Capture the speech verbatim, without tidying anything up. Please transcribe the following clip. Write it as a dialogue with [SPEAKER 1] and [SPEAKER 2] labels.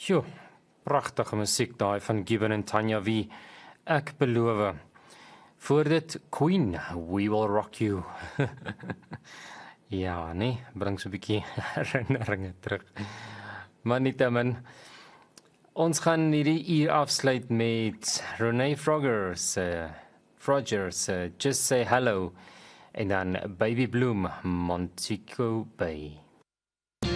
[SPEAKER 1] Sjoe, pragtige musiek daai van Gibbon en Tanya wie ek beloof. Voor dit Queen, We Will Rock You. Ja, nee, bring so 'n bietjie herinneringe terug. Maar nietemin, ons gaan hierdie uur afsluit met Renee Frogger se Frogger se Just Say Hello en dan Baby Bloom, Montego Bay.